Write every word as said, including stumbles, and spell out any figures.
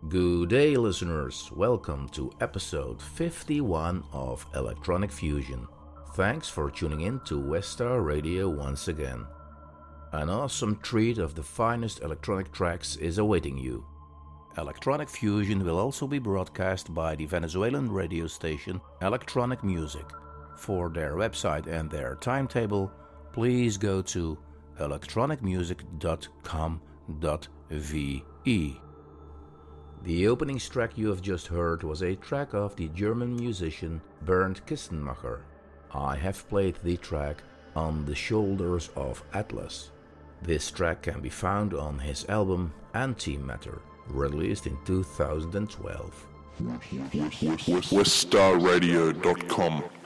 Good day, listeners. Welcome to episode fifty-one of Electronic Fusion. Thanks for tuning in to Westar Radio once again. An awesome treat of the finest electronic tracks is awaiting you. Electronic Fusion will also be broadcast by the Venezuelan radio station Electronic Music. For their website and their timetable, please go to electronic music dot com dot v e. The opening track you have just heard was a track of the German musician Bernd Kistenmacher. I have played the track On the Shoulders of Atlas. This track can be found on his album Antimatter, released in two thousand twelve. Westar radio dot com